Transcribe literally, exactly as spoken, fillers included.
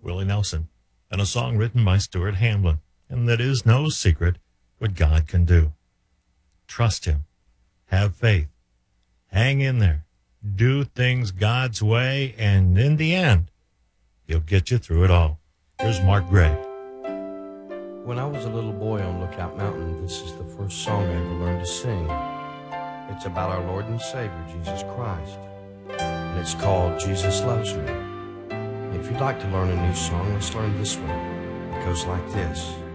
Willie Nelson, and a song written by Stuart Hamblin. And that is no secret what God can do. Trust him. Have faith. Hang in there. Do things God's way, and in the end, he'll get you through it all. Here's Mark Gray. When I was a little boy on Lookout Mountain, this is the first song I ever learned to sing. It's about our Lord and Savior, Jesus Christ. And it's called Jesus Loves Me. If you'd like to learn a new song, let's learn this one. It goes like this.